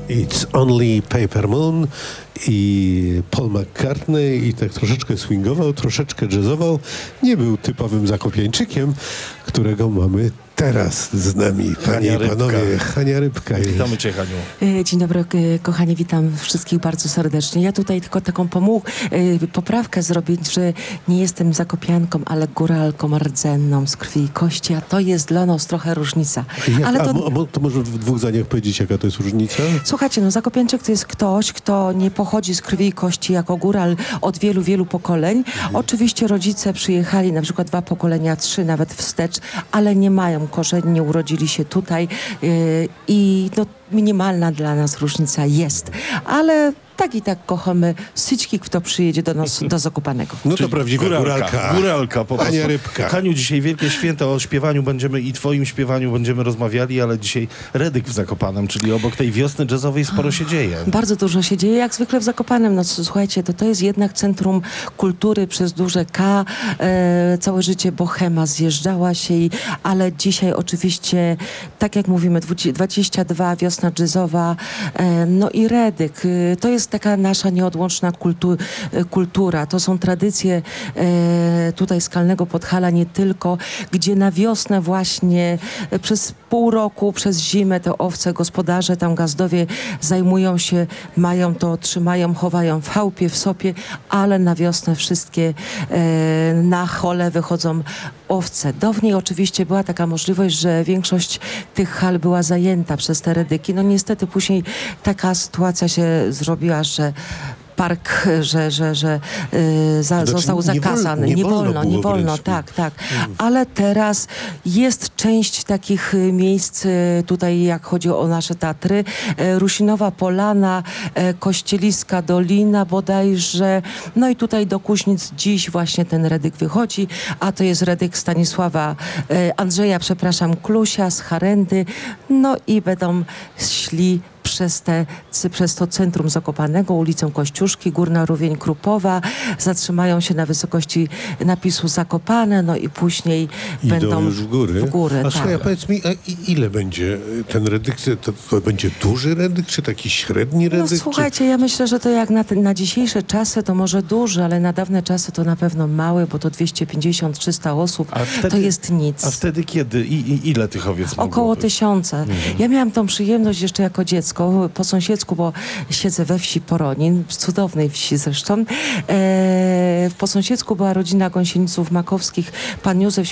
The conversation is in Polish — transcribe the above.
It's Only Paper Moon i Paul McCartney i tak troszeczkę swingował, troszeczkę jazzował. Nie był typowym zakopiańczykiem, którego mamy teraz z nami. Panie i panowie, Hania Rybka. Witamy Cię, Haniu. Dzień dobry, kochani, witam wszystkich bardzo serdecznie. Ja tutaj tylko taką poprawkę zrobię, że nie jestem zakopianką, ale góralką rdzenną z krwi i kości, a to jest dla nas trochę różnica. To może w dwóch zdaniach powiedzieć, jaka to jest różnica? Słuchajcie, no zakopiańczyk to jest ktoś, kto nie pochodzi z krwi i kości jako góral od wielu, wielu pokoleń. Oczywiście rodzice przyjechali na przykład 2 pokolenia, 3 nawet wstecz, ale nie mają korzeni, nie urodzili się tutaj i no, minimalna dla nas różnica jest, ale tak i tak kochamy syćki, kto przyjedzie do nas, do Zakopanego. No to prawdziwa góralka. Góralka, po prostu. Hania Rybka. Haniu, dzisiaj wielkie święta, o śpiewaniu będziemy i twoim śpiewaniu będziemy rozmawiali, ale dzisiaj Redyk w Zakopanem, czyli obok tej wiosny jazzowej sporo się dzieje. Bardzo dużo się dzieje, jak zwykle w Zakopanem. No słuchajcie, to jest jednak centrum kultury przez duże K. Całe życie bohema zjeżdżała się, ale dzisiaj oczywiście, tak jak mówimy, 22, wiosna jazzowa, no i Redyk. To jest taka nasza nieodłączna kultura. To są tradycje tutaj Skalnego Podhala, nie tylko, gdzie na wiosnę właśnie przez pół roku, przez zimę te owce, gospodarze tam gazdowie zajmują się, mają to, trzymają, chowają w chałupie, w sopie, ale na wiosnę wszystkie na hole wychodzą owce. Dawniej oczywiście była taka możliwość, że większość tych hal była zajęta przez te redyki. No niestety później taka sytuacja się zrobiła, że park, został zakazany. Nie wolno, tak. Ale teraz jest część takich miejsc tutaj, jak chodzi o nasze Tatry. Rusinowa Polana, Kościeliska Dolina bodajże. No i tutaj do Kuźnic dziś właśnie ten redyk wychodzi, a to jest redyk Andrzeja Klusia z Harendy. No i będą szli przez to centrum Zakopanego, ulicą Kościuszki, Górna Rówień Krupowa, zatrzymają się na wysokości napisu Zakopane, no i później będą już w górę. A słuchaj, powiedz mi, ile będzie ten redyk? To będzie duży redyk, czy taki średni redyk? No słuchajcie, ja myślę, że to jak na dzisiejsze czasy to może duży, ale na dawne czasy to na pewno mały, bo to 250-300 osób, to jest nic. A wtedy kiedy? Ile tych owiec mogło Około być? 1000. Ja miałam tą przyjemność jeszcze jako dziecko, po sąsiedzku, bo siedzę we wsi Poronin, w cudownej wsi zresztą. Po sąsiedzku była rodzina gąsieniców makowskich, pan Józef